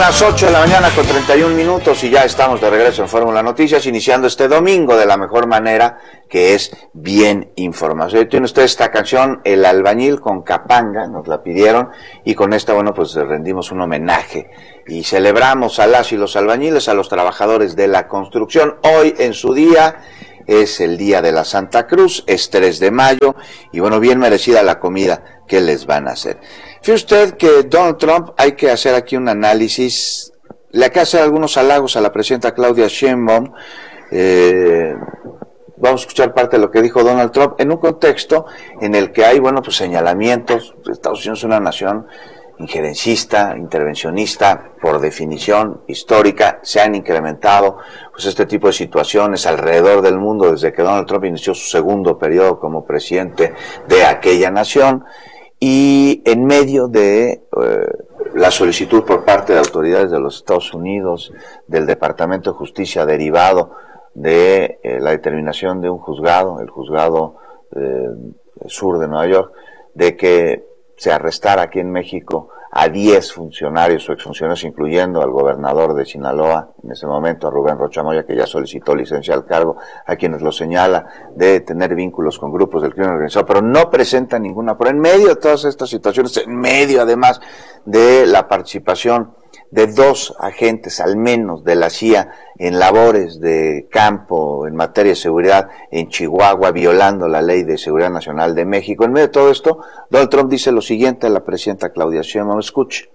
las 8 de la mañana con 31 minutos y ya estamos de regreso en Fórmula Noticias, iniciando este domingo de la mejor manera, que es bien informados. Hoy tiene usted esta canción, El Albañil, con Capanga, nos la pidieron, y con esta, bueno, pues rendimos un homenaje y celebramos a las y los albañiles, a los trabajadores de la construcción. Hoy en su día es el día de la Santa Cruz, es 3 de mayo, y bueno, bien merecida la comida que les van a hacer. Fíjese usted que Donald Trump, hay que hacer aquí un análisis, le hay que hacer algunos halagos a la presidenta Claudia Sheinbaum. Vamos a escuchar parte de lo que dijo Donald Trump en un contexto en el que hay, bueno, pues señalamientos. Estados Unidos es una nación injerencista, intervencionista, por definición histórica. Se han incrementado pues este tipo de situaciones alrededor del mundo desde que Donald Trump inició su segundo periodo como presidente de aquella nación, y en medio de la solicitud por parte de autoridades de los Estados Unidos, del Departamento de Justicia, derivado de la determinación de un juzgado, el juzgado sur de Nueva York, de que se arrestara aquí en México a 10 funcionarios o exfuncionarios, incluyendo al gobernador de Sinaloa, en ese momento a Rubén Rocha Moya, que ya solicitó licencia al cargo, a quienes lo señala de tener vínculos con grupos del crimen organizado, pero no presenta ninguna prueba. En medio de todas estas situaciones, en medio además de la participación de 2 agentes al menos de la CIA en labores de campo en materia de seguridad en Chihuahua, violando la Ley de Seguridad Nacional de México. En medio de todo esto, Donald Trump dice lo siguiente a la presidenta Claudia Sheinbaum. Escuche.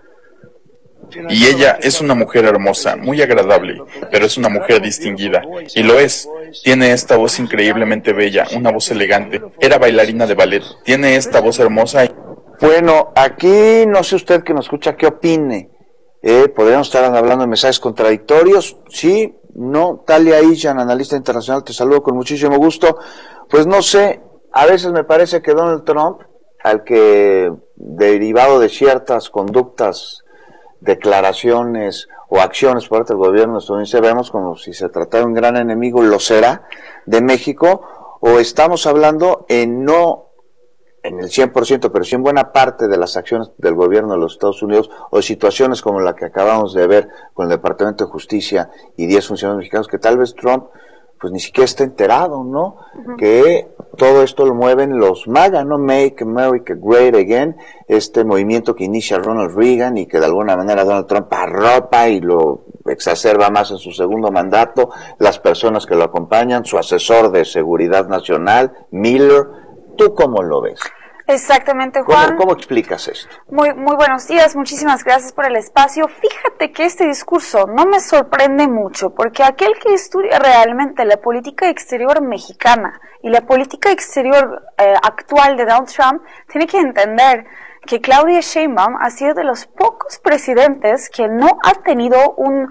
Y ella es una mujer hermosa, muy agradable, pero es una mujer distinguida, y lo es. Tiene esta voz increíblemente bella, una voz elegante. Era bailarina de ballet. Tiene esta voz hermosa. Bueno, aquí no sé usted que nos escucha qué opine. Podríamos estar hablando de mensajes contradictorios. Sí, no. Talia Ishan, analista internacional, te saludo con muchísimo gusto. Pues no sé, a veces me parece que Donald Trump, al que derivado de ciertas conductas, declaraciones o acciones por parte del gobierno estadounidense, vemos como si se tratara de un gran enemigo, lo será, de México, o estamos hablando no en el 100%, pero sí en buena parte de las acciones del gobierno de los Estados Unidos, o situaciones como la que acabamos de ver con el Departamento de Justicia y 10 funcionarios mexicanos, que tal vez Trump pues ni siquiera está enterado, ¿no? Uh-huh. Que todo esto lo mueven los MAGA, ¿no? Make America Great Again, este movimiento que inicia Ronald Reagan y que de alguna manera Donald Trump arropa y lo exacerba más en su segundo mandato, las personas que lo acompañan, su asesor de seguridad nacional, Miller. ¿Tú cómo lo ves? Exactamente, Juan. ¿Cómo explicas esto? Muy buenos días, muchísimas gracias por el espacio. Fíjate que este discurso no me sorprende mucho, porque aquel que estudia realmente la política exterior mexicana y la política exterior actual de Donald Trump tiene que entender que Claudia Sheinbaum ha sido de los pocos presidentes que no ha tenido un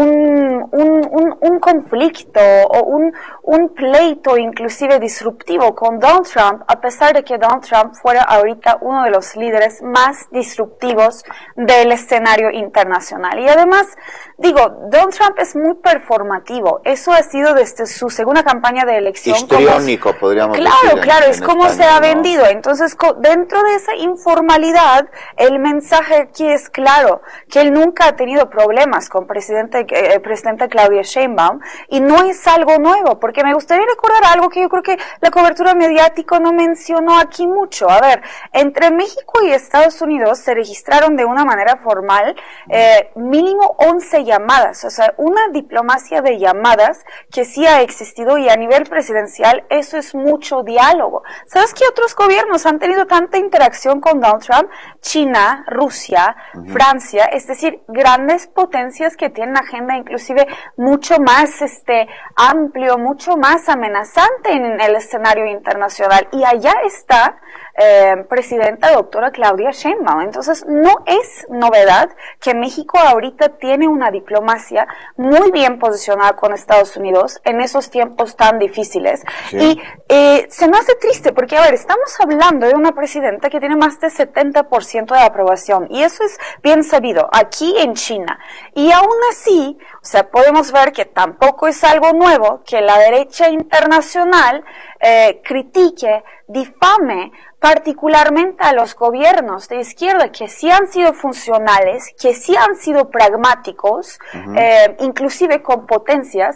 conflicto o un pleito inclusive disruptivo con Donald Trump, a pesar de que Donald Trump fuera ahorita uno de los líderes más disruptivos del escenario internacional. Y además, Donald Trump es muy performativo. Eso ha sido desde su segunda campaña de elección. Histriónico, podríamos decir. Claro, es como se ha vendido. Entonces, dentro de esa informalidad, el mensaje aquí es claro, que él nunca ha tenido problemas con presidenta Claudia Sheinbaum, y no es algo nuevo, porque me gustaría recordar algo que yo creo que la cobertura mediática no mencionó aquí mucho. A ver, entre México y Estados Unidos se registraron de una manera formal mínimo 11 llamadas, o sea, una diplomacia de llamadas que sí ha existido, y a nivel presidencial eso es mucho diálogo. ¿Sabes qué otros gobiernos han tenido tanta interacción con Donald Trump? China, Rusia, Francia, es decir, grandes potencias que tienen agenda inclusive mucho más amplio, mucho más amenazante en el escenario internacional, y allá está presidenta doctora Claudia Sheinbaum. Entonces no es novedad que México ahorita tiene una diplomacia muy bien posicionada con Estados Unidos en esos tiempos tan difíciles. Sí. Y se me hace triste porque, a ver, estamos hablando de una presidenta que tiene más de 70% de aprobación, y eso es bien sabido aquí en China, y aún así, O sea, podemos ver que tampoco es algo nuevo que la derecha internacional critique, difame particularmente a los gobiernos de izquierda que sí han sido funcionales, que sí han sido pragmáticos, inclusive con potencias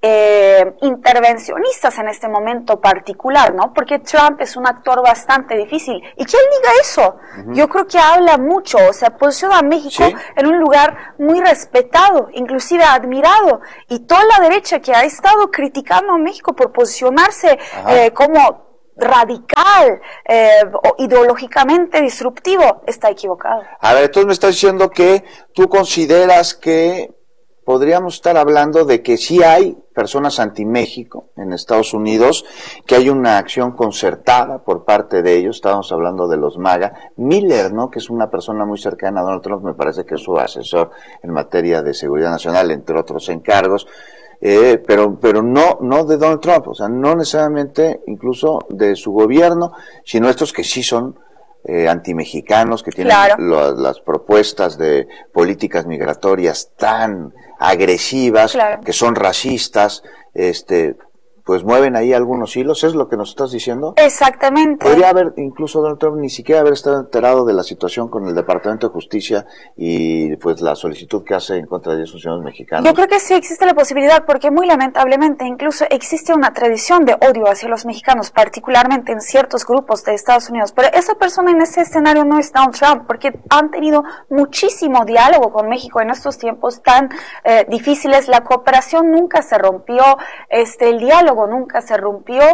intervencionistas en este momento particular, ¿no? Porque Trump es un actor bastante difícil. Y que él diga eso, yo creo que habla mucho, o sea, posiciona a México en un lugar muy respetado, inclusive admirado. Y toda la derecha que ha estado criticando a México por posicionarse como radical o ideológicamente disruptivo, está equivocado. A ver, entonces me estás diciendo que tú consideras que podríamos estar hablando de que sí hay personas anti-México en Estados Unidos, que hay una acción concertada por parte de ellos. Estábamos hablando de los MAGA. Miller, ¿no?, que es una persona muy cercana a Donald Trump, me parece que es su asesor en materia de seguridad nacional, entre otros encargos, pero no de Donald Trump, o sea, no necesariamente incluso de su gobierno, sino estos que sí son antimexicanos, que tienen las propuestas de políticas migratorias tan agresivas, que son racistas, pues mueven ahí algunos hilos. ¿Es lo que nos estás diciendo? Exactamente. Podría haber, incluso Donald Trump ni siquiera haber estado enterado de la situación con el Departamento de Justicia y pues la solicitud que hace en contra de 10 funcionarios mexicanos. Yo creo que sí existe la posibilidad, porque muy lamentablemente incluso existe una tradición de odio hacia los mexicanos, particularmente en ciertos grupos de Estados Unidos. Pero esa persona en ese escenario no es Donald Trump, porque han tenido muchísimo diálogo con México en estos tiempos tan difíciles. La cooperación nunca se rompió, el diálogo nunca se rompió,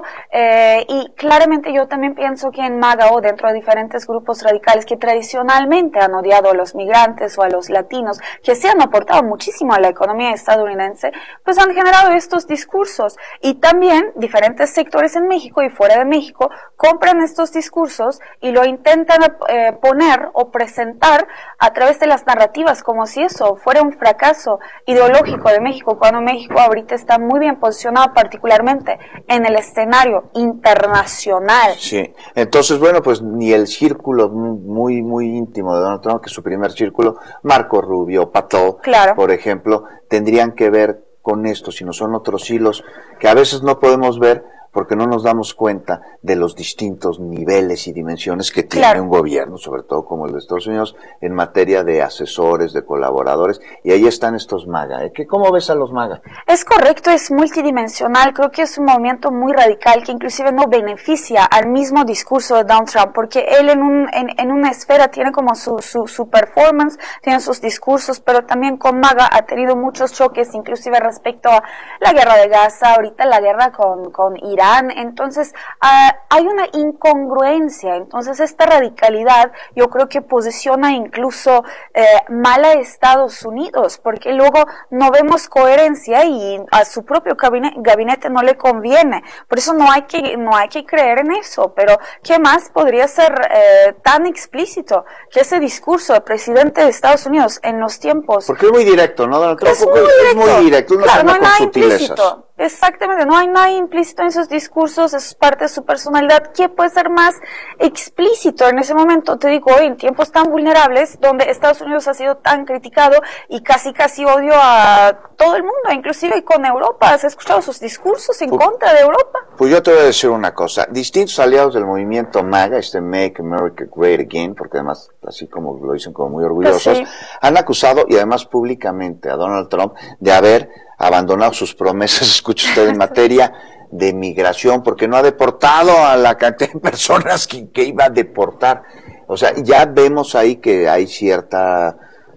y claramente yo también pienso que en MAGA o dentro de diferentes grupos radicales que tradicionalmente han odiado a los migrantes o a los latinos, que se han aportado muchísimo a la economía estadounidense, pues han generado estos discursos. Y también diferentes sectores en México y fuera de México compran estos discursos y lo intentan poner o presentar a través de las narrativas como si eso fuera un fracaso ideológico de México, cuando México ahorita está muy bien posicionado, particularmente en el escenario internacional. Sí, entonces bueno, pues ni el círculo muy íntimo de Donald Trump, que es su primer círculo, Marco Rubio, Pato, por ejemplo, tendrían que ver con esto, sino son otros hilos que a veces no podemos ver porque no nos damos cuenta de los distintos niveles y dimensiones que tiene un gobierno, sobre todo como el de Estados Unidos, en materia de asesores, de colaboradores, y ahí están estos MAGA. ¿Cómo ves a los MAGA? Es correcto, es multidimensional, creo que es un movimiento muy radical que inclusive no beneficia al mismo discurso de Donald Trump, porque él en una esfera tiene como su performance, tiene sus discursos, pero también con MAGA ha tenido muchos choques, inclusive respecto a la guerra de Gaza, ahorita la guerra con Irán. Entonces hay una incongruencia. Entonces esta radicalidad yo creo que posiciona incluso mal a Estados Unidos, porque luego no vemos coherencia y a su propio gabinete no le conviene. Por eso no hay que creer en eso. Pero ¿qué más podría ser tan explícito que ese discurso del presidente de Estados Unidos en los tiempos? Porque es muy directo, ¿no? Donald Trump es muy directo, no claro, no hay con nada sutilezas. Implícito. Exactamente, no hay nada implícito en sus discursos, es parte de su personalidad. ¿Qué puede ser más explícito en ese momento? Te digo, hoy en tiempos tan vulnerables, donde Estados Unidos ha sido tan criticado y casi odio a todo el mundo, inclusive con Europa. ¿Has escuchado sus discursos en contra de Europa? Pues yo te voy a decir una cosa. Distintos aliados del movimiento MAGA, Make America Great Again, porque además, así como lo dicen como muy orgullosos, han acusado, y además públicamente, a Donald Trump de haber abandonado sus promesas, escuche usted, en materia de migración, porque no ha deportado a la cantidad de personas que iba a deportar. O sea, ya vemos ahí que hay cierta,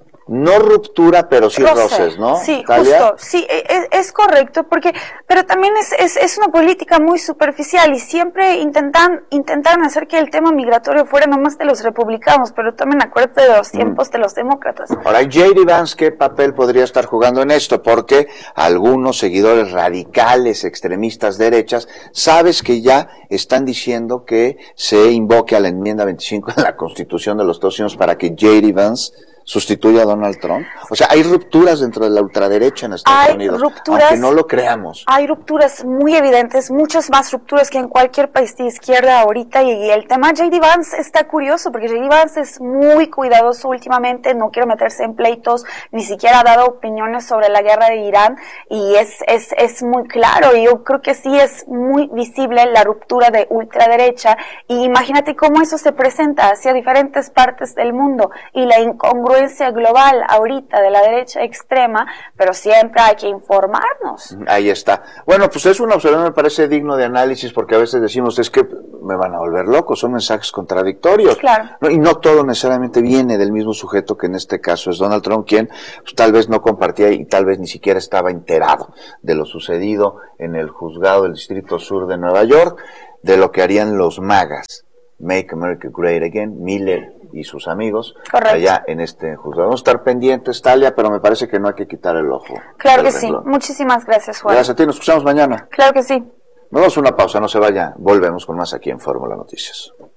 no ruptura, pero sí roces, ¿no? Sí, ¿Talia? justo, sí, es correcto, pero también es una política muy superficial y siempre intentaron hacer que el tema migratorio fuera nomás de los republicanos, pero también acuérdate de los tiempos de los demócratas. Ahora, J.D. Vance, ¿qué papel podría estar jugando en esto? Porque algunos seguidores radicales, extremistas, derechas, sabes que ya están diciendo que se invoque a la enmienda 25 de la Constitución de los Estados Unidos para que J.D. Vance sustituye a Donald Trump? O sea, hay rupturas dentro de la ultraderecha en Estados Unidos, aunque no lo creamos. Hay rupturas muy evidentes, muchas más rupturas que en cualquier país de izquierda ahorita, y el tema J.D. Vance está curioso, porque J.D. Vance es muy cuidadoso últimamente, no quiere meterse en pleitos, ni siquiera ha dado opiniones sobre la guerra de Irán, y es muy claro, y yo creo que sí es muy visible la ruptura de ultraderecha, y imagínate cómo eso se presenta hacia diferentes partes del mundo, y la incongruencia global ahorita de la derecha extrema, pero siempre hay que informarnos. Ahí está. Bueno, pues es una observación, me parece digno de análisis, porque a veces decimos, es que me van a volver loco, son mensajes contradictorios. Claro. ¿No? Y no todo necesariamente viene del mismo sujeto, que en este caso es Donald Trump, quien pues, tal vez no compartía y tal vez ni siquiera estaba enterado de lo sucedido en el juzgado del Distrito Sur de Nueva York, de lo que harían los MAGAs, Make America Great Again, Miller y sus amigos. Correcto. Allá en este juzgado. Vamos a estar pendientes, Talia, pero me parece que no hay que quitar el ojo. Claro que sí. Muchísimas gracias, Juan. Gracias a ti, nos escuchamos mañana. Claro que sí. Nos damos una pausa, no se vaya. Volvemos con más aquí en Fórmula Noticias.